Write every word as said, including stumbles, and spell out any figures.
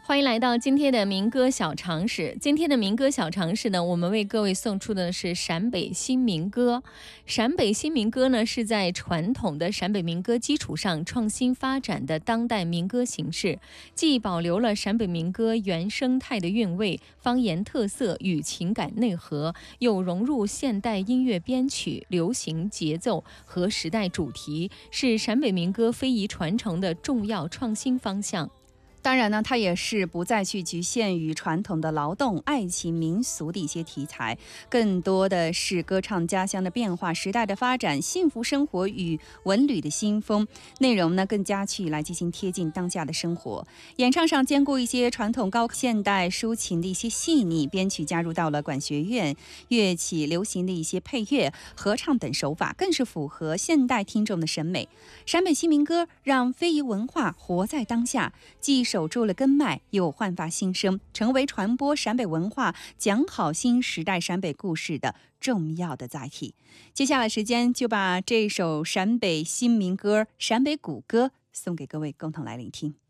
欢迎来到今天的民歌小常识。今天的民歌小常识呢，我们为各位送出的是陕北新民歌。陕北新民歌呢，是在传统的陕北民歌基础上创新发展的当代民歌形式，既保留了陕北民歌原生态的韵味、方言特色与情感内核，又融入现代音乐编曲、流行节奏和时代主题，是陕北民歌非遗传承的重要创新方向。 当然呢，它也是不再去局限于传统的劳动、爱情、民俗的一些题材，更多的是歌唱家乡的变化、时代的发展、幸福生活与文旅的新风。内容呢，更加去来进行贴近当下的生活。演唱上兼顾一些传统高现代抒情的一些细腻，编曲加入到了管弦乐、乐器、流行的一些配乐、合唱等手法，更是符合现代听众的审美。陕北新民歌让非遗文化活在当下，既守住了根脉，又焕发新生，成为传播陕北文化、讲好新时代陕北故事的重要的载体。接下来时间就把这首陕北新民歌、陕北古歌送给各位，共同来聆听。